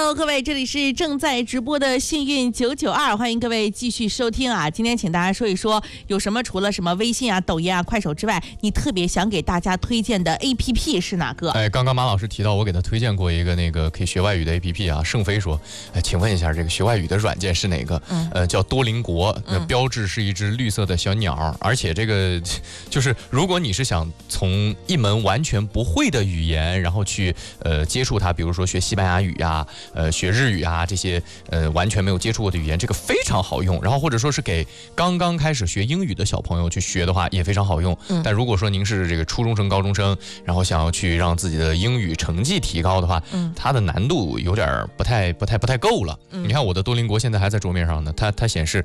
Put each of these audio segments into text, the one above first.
Hello， 各位，这里是正在直播的幸运992，欢迎各位继续收听啊！今天请大家说一说，有什么除了什么微信啊、抖音啊、快手之外，你特别想给大家推荐的 APP 是哪个？ 刚刚马老师提到我给他推荐过一个那个可以学外语的 APP 啊，盛飞说，请问一下这个学外语的软件是哪个？叫多邻国，标志是一只绿色的小鸟，而且这个就是如果你是想从一门完全不会的语言，然后去接触它，比如说学西班牙语啊，学日语啊这些完全没有接触过的语言，这个非常好用。然后或者说是给刚刚开始学英语的小朋友去学的话，也非常好用。但如果说您是这个初中生、高中生，然后想要去让自己的英语成绩提高的话，它的难度有点不太够了。你看我的多邻国现在还在桌面上呢，它显示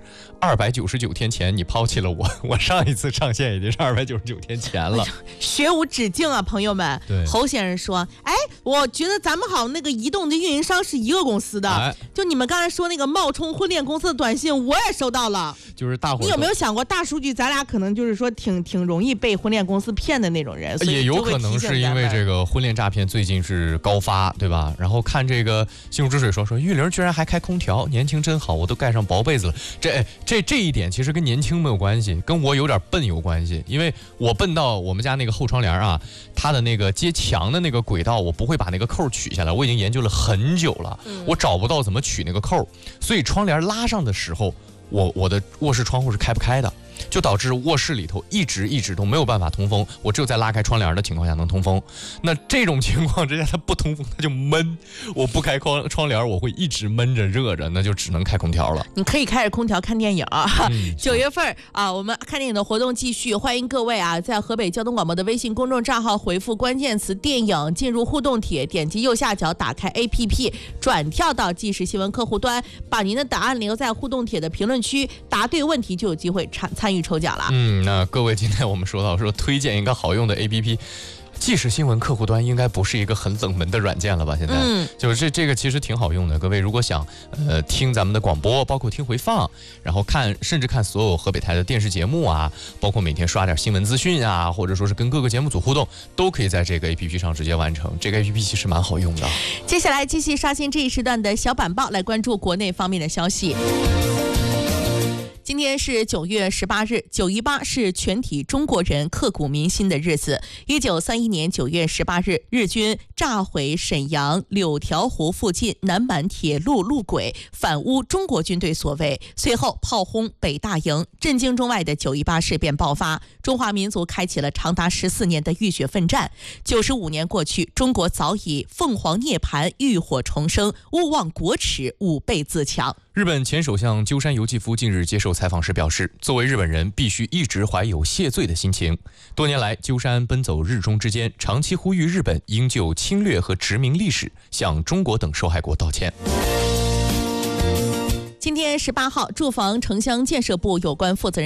299天前你抛弃了我上一次上线已经是299天前了。 学无止境啊，朋友们。 对， 侯先生说，我觉得咱们好那个移动的运营商是一个公司的，就你们刚才说那个冒充婚恋公司的短信，我也收到了。 就是大伙， 你有没有想过大数据，咱俩可能就是说挺容易被婚恋公司骗的那种人，所以也有可能是因为这个婚恋诈骗最近是高发，对吧？然后看这个心如止水说玉玲居然还开空调，年轻真好，我都盖上薄被子了。这一点其实跟年轻没有关系，跟我有点笨有关系，因为我笨到我们家那个后窗帘啊，它的那个接墙的那个轨道，我不会把那个扣取下来，我已经研究了很久了，我找不到怎么取那个扣，所以窗帘拉上的时候，我的卧室窗户是开不开的，就导致卧室里头一直都没有办法通风，我只有在拉开窗帘的情况下能通风。那这种情况之下它不通风它就闷，我不开窗帘我会一直闷着热着，那就只能开空调了。 你可以开着空调看电影啊。9月份啊，我们看电影的活动继续，欢迎各位啊在河北交通广播的微信公众账号回复关键词电影进入互动帖，点击右下角打开 APP 转跳到即时新闻客户端，把您的答案留在互动帖的评论区，答对问题就有机会参与抽奖了。 那各位今天我们说推荐一个好用的 APP， 即时新闻客户端应该不是一个很冷门的软件了吧？现在就是这个其实挺好用的。各位如果想听咱们的广播，包括听回放，然后甚至看所有河北台的电视节目啊，包括每天刷点新闻资讯啊，或者说是跟各个节目组互动，都可以在这个 APP 上直接完成。这个 APP 其实蛮好用的。 接下来继续刷新这一时段的小板报，来关注国内方面的消息。今天是9月18日，918是全体中国人刻骨铭心的日子。1931年9月18日，日军炸毁沈阳柳条湖附近南满铁路路轨，反诬中国军队所为。随后炮轰北大营，震惊中外的918事变爆发，中华民族开启了长达14年的浴血奋战。95年过去，中国早已凤凰涅槃，浴火重生，勿忘国耻，吾辈自强。 日本前首相鸠山由纪夫近日接受采访时表示，作为日本人必须一直怀有谢罪的心情。多年来，鸠山奔走日中之间，长期呼吁日本应就侵略和殖民历史向中国等受害国道歉。 今天18号，住房城乡建设部有关负责人